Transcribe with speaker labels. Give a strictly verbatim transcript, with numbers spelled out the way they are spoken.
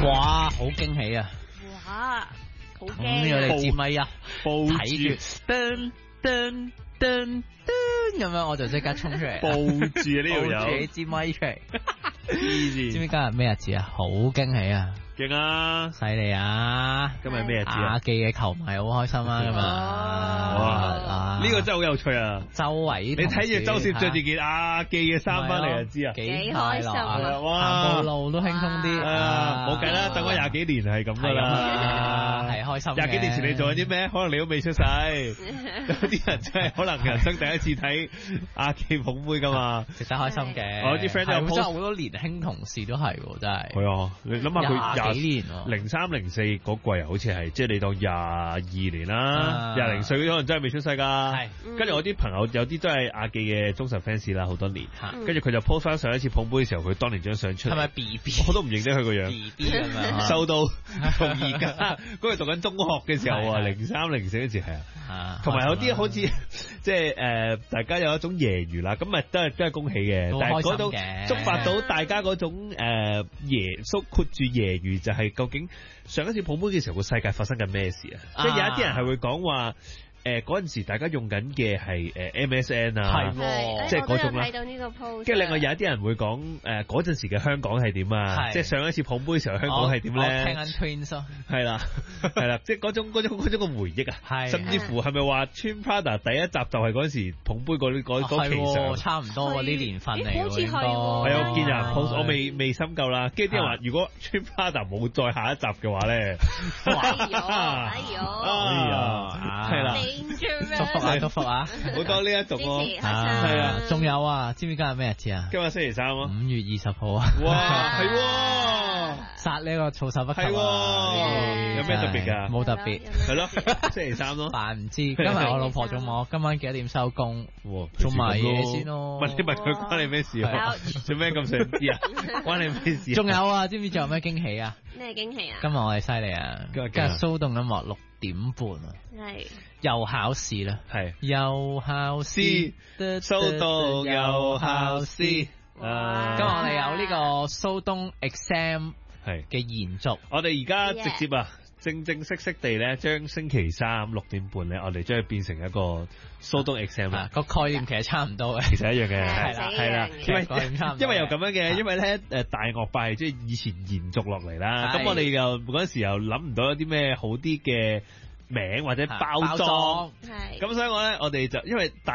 Speaker 1: 哇，好驚喜啊！
Speaker 2: 哇，好驚！
Speaker 1: 咁我哋接咪啊，
Speaker 3: 報
Speaker 1: 睇住噔噔噔噔咁樣，我就即刻衝出嚟，
Speaker 3: 報住啊呢度有，
Speaker 1: 報住支咪出嚟。
Speaker 3: 知唔
Speaker 1: 知唔知今日咩日子啊？好驚喜啊！
Speaker 3: 勁啊！
Speaker 1: 犀利啊！
Speaker 3: 今日咩日子啊？
Speaker 1: 亞記嘅球迷好開心啊！咁啊，
Speaker 3: 哇！呢個真係好有趣啊！
Speaker 1: 周圍
Speaker 3: 你睇住周攝着住件亞記嘅衫翻嚟就知啊！
Speaker 2: 幾開心啊！
Speaker 3: 哇！
Speaker 1: 行步路都輕鬆啲
Speaker 3: 啊！冇計啦，等咗廿幾年係咁噶啦，
Speaker 1: 係開心。
Speaker 3: 廿幾年前你做緊啲咩？可能你都未出世。有啲人真係可能人生第一次睇亞記捧杯噶嘛，
Speaker 1: 值得開心嘅。
Speaker 3: 我啲 friend 都有 post，
Speaker 1: 真係好多年輕同事都係喎，真係。
Speaker 3: 係啊，你諗下佢
Speaker 1: 廿幾年喎，
Speaker 3: 零三零四嗰季啊，好似係即係你當廿二年啦，廿零歲嗰啲可能真係未出世㗎。係，跟住我啲朋友有啲都係亞記嘅忠實 fans 啦，好多年。跟住佢就 post 翻上一次捧杯嘅時候，佢當年張相出嚟。係咪 B B？我都唔認得佢個樣。B B 咁樣。瘦到同而家嗰日讀緊中學嘅時候啊，零三零四嗰時係啊。同埋有啲好似即係誒，大家有一種揶揄啦，咁咪都係都係恭喜嘅。但係嗰種觸發到大家嗰種誒耶穌括住揶揄，就係究竟上一次捧杯嘅時候個世界發生緊咩事啊？即係有一啲人係會講話。誒嗰陣時大家用緊嘅係誒 M S N 啊，
Speaker 1: 係喎，
Speaker 3: 即係嗰種啦。
Speaker 2: 睇到呢個 post。
Speaker 3: 跟住另外有一啲人會講誒嗰陣時嘅香港係點啊？即係上一次捧杯嘅時候香港係點咧？
Speaker 1: 我聽緊 Twins 咯，
Speaker 3: 係啦係啦，即係嗰種嗰種嗰種個回憶啊，甚至乎係咪話穿 Prada 第一集就係嗰陣時捧杯嗰嗰嗰期上？
Speaker 1: 差唔多喎，啲年份嚟
Speaker 2: 好似係喎。
Speaker 3: 係我見人 post，我未未深究啦。跟住啲人話，如果穿 Prada 冇再下一集嘅話咧，
Speaker 2: 哎呦哎呦
Speaker 3: 哎呀，係啦。
Speaker 1: 祝福啊祝福啊！
Speaker 3: 好多呢一種咯，
Speaker 2: 係
Speaker 1: 啊，仲有啊，知唔知今日咩日子啊？
Speaker 3: 今日星期三咯，
Speaker 1: 五月二十號啊！
Speaker 3: 哇，係喎，
Speaker 1: 殺呢個措手不及啊！
Speaker 3: 有咩特別㗎？
Speaker 1: 冇特別，
Speaker 3: 係咯，星期三咯。
Speaker 1: 扮唔知，今日我老婆仲我今晚幾多點收工？做埋嘢先咯。
Speaker 3: 問你問佢關你咩事啊？做咩咁想知啊？關你咩事？
Speaker 1: 仲有啊？知唔知仲有咩驚喜啊？
Speaker 2: 咩驚喜啊？
Speaker 1: 今日我哋犀利啊！今日騷動音樂六點半啊！
Speaker 2: 係
Speaker 1: 又考試啦，
Speaker 3: 係
Speaker 1: 又考試，
Speaker 3: 騷動又考試。
Speaker 1: 啊！今日我哋有呢個蘇東 exam
Speaker 3: 係
Speaker 1: 嘅延續，
Speaker 3: 我哋而家直接啊，正正式式地咧，將星期三六點半咧，我哋將佢變成一個蘇東 exam 啦。
Speaker 1: 個概念其實差唔多嘅，
Speaker 3: 其實一樣嘅，
Speaker 2: 係啦
Speaker 3: 係啦，因為因為又咁樣嘅，因為咧誒大樂派即係以前延續落嚟啦，咁我哋又嗰陣時又諗唔到有啲咩好啲嘅名或者包裝，咁所以我咧我哋就因為大